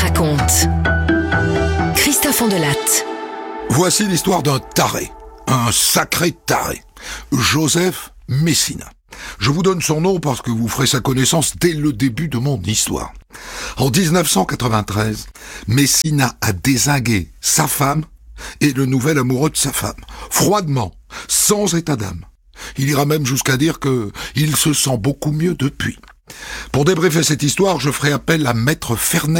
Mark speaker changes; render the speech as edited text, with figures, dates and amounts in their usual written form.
Speaker 1: raconte. Christophe Ondelatte.
Speaker 2: Voici l'histoire d'un taré, un sacré taré, Joseph Messina. Je vous donne son nom parce que vous ferez sa connaissance dès le début de mon histoire. En 1993, Messina a dézingué sa femme et le nouvel amoureux de sa femme, froidement, sans état d'âme. Il ira même jusqu'à dire qu'il se sent beaucoup mieux depuis. Pour débriefer cette histoire, je ferai appel à Maître Fernet